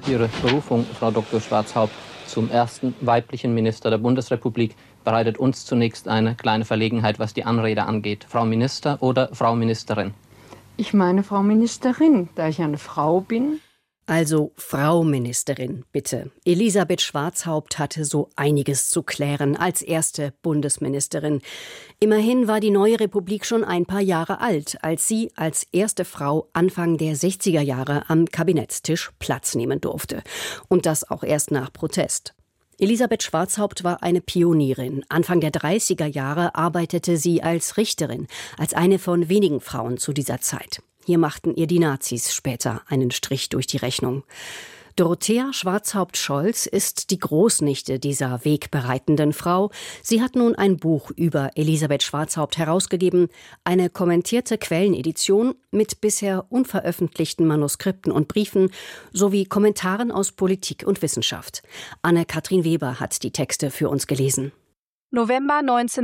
Ihre Berufung, Frau Dr. Schwarzhaupt, zum ersten weiblichen Minister der Bundesrepublik bereitet uns zunächst eine kleine Verlegenheit, was die Anrede angeht. Frau Minister oder Frau Ministerin? Ich meine Frau Ministerin, da ich eine Frau bin. Also Frau Ministerin, bitte. Elisabeth Schwarzhaupt hatte so einiges zu klären als erste Bundesministerin. Immerhin war die neue Republik schon ein paar Jahre alt, als sie als erste Frau Anfang der 60er Jahre am Kabinettstisch Platz nehmen durfte. Und das auch erst nach Protest. Elisabeth Schwarzhaupt war eine Pionierin. Anfang der 30er Jahre arbeitete sie als Richterin, als eine von wenigen Frauen zu dieser Zeit. Hier machten ihr die Nazis später einen Strich durch die Rechnung. Dorothea Schwarzhaupt-Scholz ist die Großnichte dieser wegbereitenden Frau. Sie hat nun ein Buch über Elisabeth Schwarzhaupt herausgegeben, eine kommentierte Quellenedition mit bisher unveröffentlichten Manuskripten und Briefen sowie Kommentaren aus Politik und Wissenschaft. Anne-Kathrin Weber hat die Texte für uns gelesen. November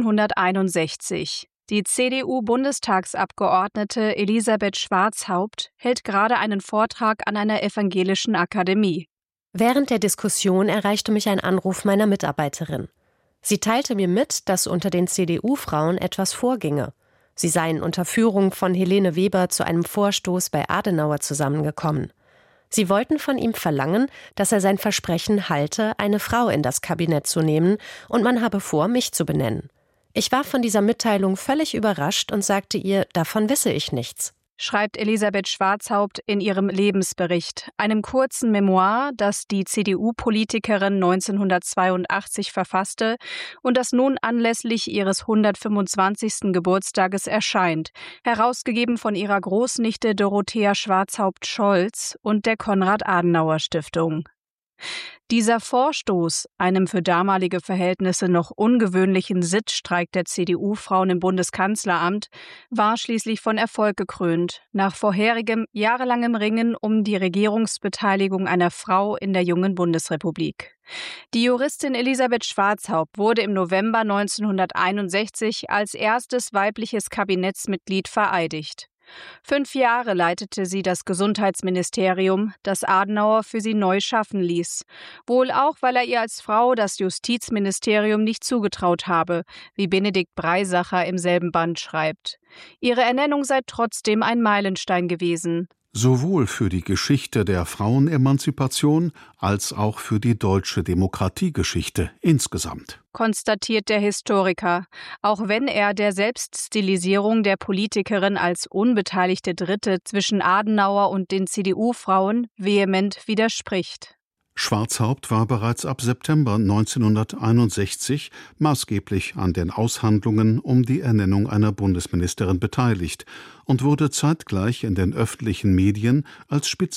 1961. Die CDU-Bundestagsabgeordnete Elisabeth Schwarzhaupt hält gerade einen Vortrag an einer evangelischen Akademie. Während der Diskussion erreichte mich ein Anruf meiner Mitarbeiterin. Sie teilte mir mit, dass unter den CDU-Frauen etwas vorginge. Sie seien unter Führung von Helene Weber zu einem Vorstoß bei Adenauer zusammengekommen. Sie wollten von ihm verlangen, dass er sein Versprechen halte, eine Frau in das Kabinett zu nehmen, und man habe vor, mich zu benennen. Ich war von dieser Mitteilung völlig überrascht und sagte ihr, davon wisse ich nichts. Schreibt Elisabeth Schwarzhaupt in ihrem Lebensbericht, einem kurzen Memoir, das die CDU-Politikerin 1982 verfasste und das nun anlässlich ihres 125. Geburtstages erscheint, herausgegeben von ihrer Großnichte Dorothea Schwarzhaupt-Scholz und der Konrad-Adenauer-Stiftung. Dieser Vorstoß, einem für damalige Verhältnisse noch ungewöhnlichen Sitzstreik der CDU-Frauen im Bundeskanzleramt, war schließlich von Erfolg gekrönt, nach vorherigem jahrelangem Ringen um die Regierungsbeteiligung einer Frau in der jungen Bundesrepublik. Die Juristin Elisabeth Schwarzhaupt wurde im November 1961 als erstes weibliches Kabinettsmitglied vereidigt. 5 Jahre leitete sie das Gesundheitsministerium, das Adenauer für sie neu schaffen ließ. Wohl auch, weil er ihr als Frau das Justizministerium nicht zugetraut habe, wie Benedikt Breisacher im selben Band schreibt. Ihre Ernennung sei trotzdem ein Meilenstein gewesen. Sowohl für die Geschichte der Frauenemanzipation als auch für die deutsche Demokratiegeschichte insgesamt. Konstatiert der Historiker, auch wenn er der Selbststilisierung der Politikerin als unbeteiligte Dritte zwischen Adenauer und den CDU-Frauen vehement widerspricht. Schwarzhaupt war bereits ab September 1961 maßgeblich an den Aushandlungen um die Ernennung einer Bundesministerin beteiligt und wurde zeitgleich in den öffentlichen Medien als